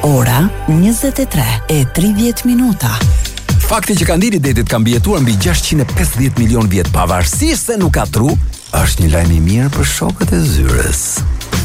Ora 23:30. Fakti që Kandidatit ka mbijetuar mbi 650 milion vjet pavarësisht se nuk ka tru, është një lajm i mirë për shokët e zyres.